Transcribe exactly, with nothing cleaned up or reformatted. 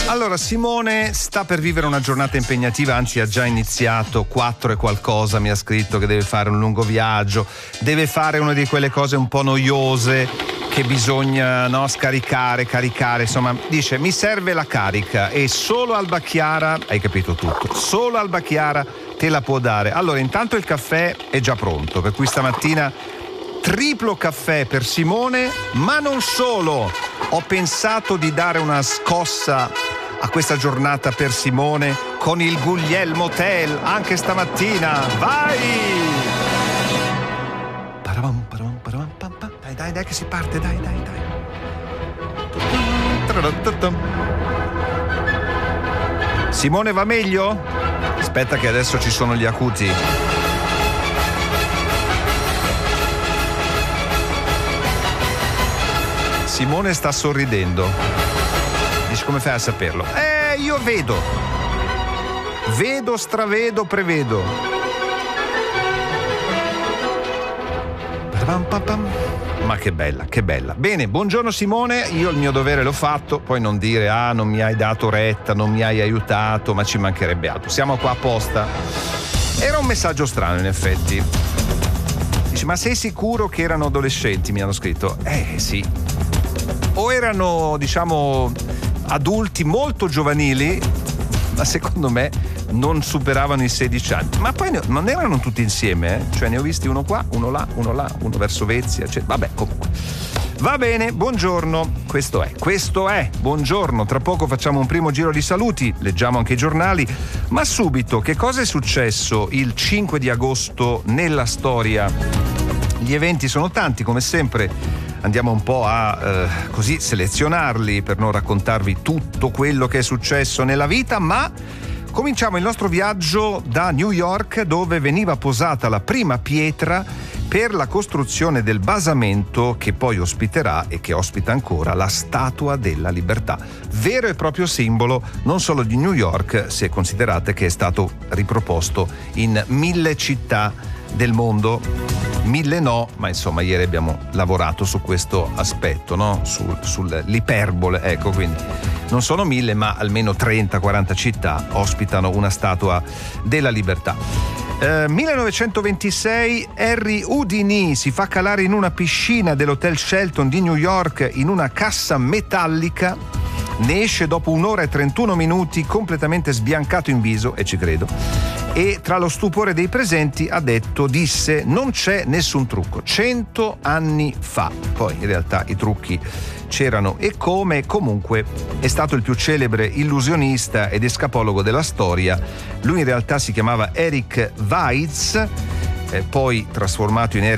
Allora, Simone sta per vivere una giornata impegnativa, anzi ha già iniziato, quattro e qualcosa, mi ha scritto che deve fare un lungo viaggio, deve fare una di quelle cose un po' noiose che bisogna, no, scaricare, caricare, insomma, dice mi serve la carica e solo Alba Chiara, hai capito tutto, solo Alba Chiara te la può dare. Allora, intanto il caffè è già pronto, per cui stamattina triplo caffè per Simone, ma non solo, ho pensato di dare una scossa a questa giornata per Simone con il Guglielmo Hotel anche stamattina. Vai! Parabam, parabam, parabam, pam, pam. Dai, dai, dai che si parte, dai, dai, dai. Simone, va meglio? Aspetta che adesso ci sono gli acuti. Simone sta sorridendo. Dici, come fai a saperlo? Eh, io vedo. Vedo, stravedo, prevedo. Ma che bella, che bella. Bene, buongiorno Simone, io il mio dovere l'ho fatto, poi non dire ah non mi hai dato retta, non mi hai aiutato, ma ci mancherebbe altro. Siamo qua apposta. Era un messaggio strano in effetti. Dici, ma sei sicuro che erano adolescenti? Mi hanno scritto. Eh sì. O erano, diciamo, adulti molto giovanili, ma secondo me non superavano i sedici anni. Ma poi ne, non erano tutti insieme, eh? Cioè ne ho visti uno qua, uno là, uno là, uno verso Vezia, cioè, vabbè, comunque. Va bene, buongiorno, questo è, questo è, buongiorno, tra poco facciamo un primo giro di saluti, leggiamo anche i giornali, ma subito, che cosa è successo il cinque di agosto nella storia? Gli eventi sono tanti, come sempre. Andiamo un po' a eh, così selezionarli per non raccontarvi tutto quello che è successo nella vita, ma cominciamo il nostro viaggio da New York, dove veniva posata la prima pietra per la costruzione del basamento che poi ospiterà e che ospita ancora la Statua della Libertà, vero e proprio simbolo non solo di New York, se considerate che è stato riproposto in mille città del mondo. Mille no, ma insomma ieri abbiamo lavorato su questo aspetto, no? Sul, sull'iperbole, ecco, quindi non sono mille ma almeno trenta quaranta città ospitano una Statua della Libertà. Eh, millenovecentoventisei Harry Houdini si fa calare in una piscina dell'Hotel Shelton di New York in una cassa metallica, ne esce dopo un'ora e trentuno minuti completamente sbiancato in viso, e ci credo, e tra lo stupore dei presenti ha detto, disse, non c'è nessun trucco, cento anni fa. Poi in realtà i trucchi c'erano e come. Comunque è stato il più celebre illusionista ed escapologo della storia. Lui in realtà si chiamava Eric Weitz, eh, poi trasformato in Eric